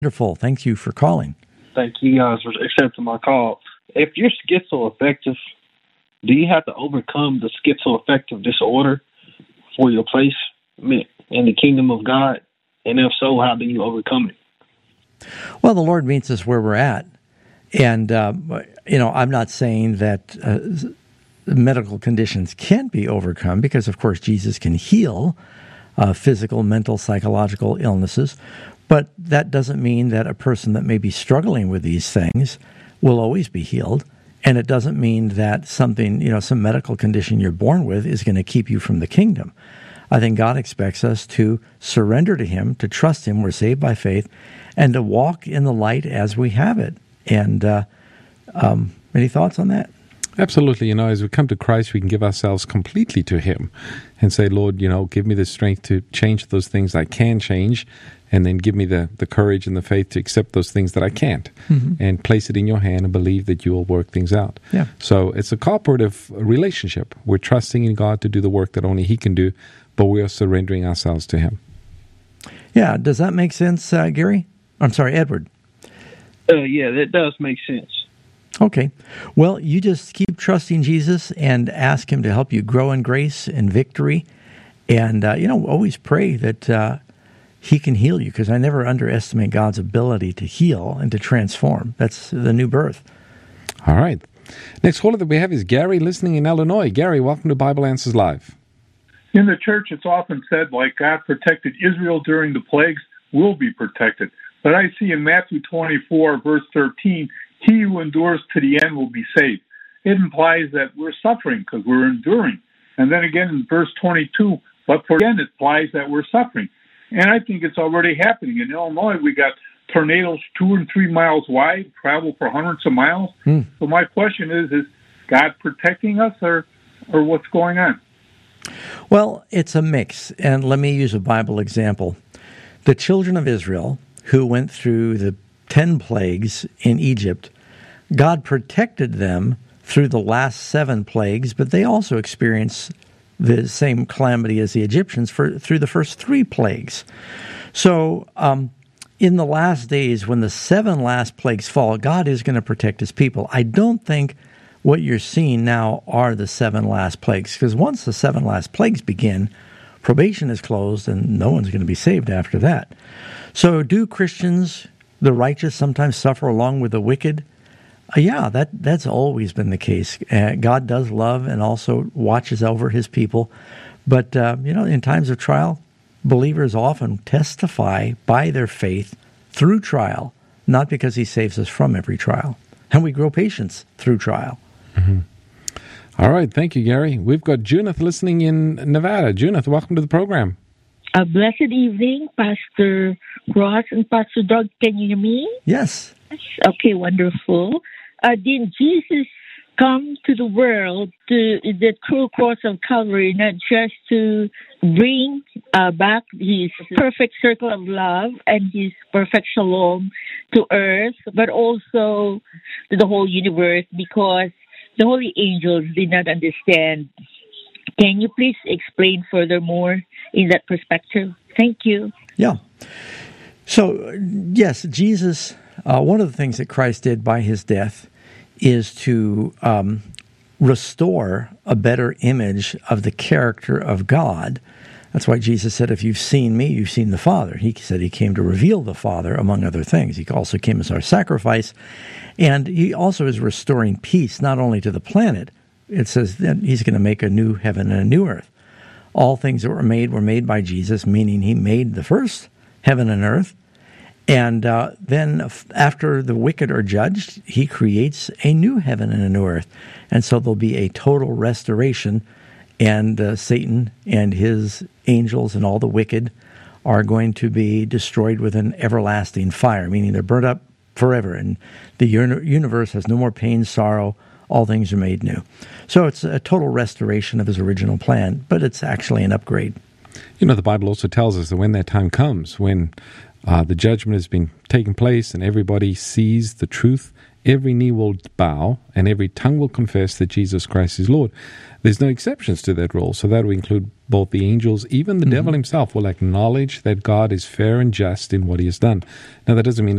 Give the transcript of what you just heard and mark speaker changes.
Speaker 1: Wonderful. Thank you for calling.
Speaker 2: Thank you guys for accepting my call. If you're schizoaffective, do you have to overcome the schizoaffective disorder for your place in the kingdom of God? And if so, how do you overcome it?
Speaker 1: Well, the Lord meets us where we're at. And, I'm not saying that medical conditions can't be overcome because, of course, Jesus can heal physical, mental, psychological illnesses. But that doesn't mean that a person that may be struggling with these things will always be healed. And it doesn't mean that something, some medical condition you're born with is going to keep you from the kingdom. I think God expects us to surrender to Him, to trust Him, we're saved by faith, and to walk in the light as we have it. And any thoughts on that?
Speaker 3: Absolutely. As we come to Christ, we can give ourselves completely to Him and say, Lord, give me the strength to change those things I can change, and then give me the courage and the faith to accept those things that I can't, and place it in your hand and believe that you will work things out.
Speaker 1: Yeah.
Speaker 3: So it's a cooperative relationship. We're trusting in God to do the work that only He can do, but we are surrendering ourselves to Him.
Speaker 1: Yeah. Does that make sense, Gary? I'm sorry, Edward.
Speaker 2: Yeah, that does make sense.
Speaker 1: Okay. Well, you just keep trusting Jesus and ask Him to help you grow in grace and victory. And, always pray that He can heal you, because I never underestimate God's ability to heal and to transform. That's the new birth.
Speaker 3: All right. Next caller that we have is Gary, listening in Illinois. Gary, welcome to Bible Answers Live.
Speaker 4: In the church, it's often said, like God protected Israel during the plagues, we'll be protected. But I see in Matthew 24, verse 13, he who endures to the end will be saved. It implies that we're suffering because we're enduring. And then again in verse 22, but for again it implies that we're suffering. And I think it's already happening. In Illinois, we got tornadoes 2 and 3 miles wide, travel for hundreds of miles. So my question is God protecting us or what's going on?
Speaker 1: Well, it's a mix. And let me use a Bible example. The children of Israel, who went through the 10 plagues in Egypt, God protected them through the last 7 plagues, but they also experienced the same calamity as the Egyptians through the first 3 plagues. So in the last days, when the 7 last plagues fall, God is going to protect His people. I don't think what you're seeing now are the 7 last plagues, because once the 7 last plagues begin, probation is closed and no one's going to be saved after that. So do Christians, the righteous, sometimes suffer along with the wicked? Yeah, that's always been the case. God does love and also watches over His people. But, in times of trial, believers often testify by their faith through trial, not because He saves us from every trial. And we grow patience through trial.
Speaker 3: Mm-hmm. All right. Thank you, Gary. We've got Junith listening in Nevada. Junith, welcome to the program.
Speaker 5: A blessed evening, Pastor Ross and Pastor Doug. Can you hear me?
Speaker 1: Yes.
Speaker 5: Okay, wonderful. Did Jesus come to the world, to the cruel cross of Calvary, not just to bring back His perfect circle of love and His perfect shalom to earth, but also to the whole universe, because the holy angels did not understand? Can you please explain furthermore in that perspective? Thank you.
Speaker 1: Yeah. So, yes, Jesus, one of the things that Christ did by His death is to restore a better image of the character of God. That's why Jesus said, if you've seen me, you've seen the Father. He said He came to reveal the Father, among other things. He also came as our sacrifice. And He also is restoring peace, not only to the planet. It says that He's going to make a new heaven and a new earth. All things that were made by Jesus, meaning He made the first heaven and earth. And then after the wicked are judged, He creates a new heaven and a new earth. And so there'll be a total restoration, and Satan and his angels and all the wicked are going to be destroyed with an everlasting fire, meaning they're burnt up forever. And the universe has no more pain, sorrow. All things are made new. So it's a total restoration of His original plan, but it's actually an upgrade.
Speaker 3: The Bible also tells us that when that time comes, when the judgment has been taking place and everybody sees the truth, every knee will bow and every tongue will confess that Jesus Christ is Lord. There's no exceptions to that rule. So that will include both the angels, even the devil himself will acknowledge that God is fair and just in what He has done. Now, that doesn't mean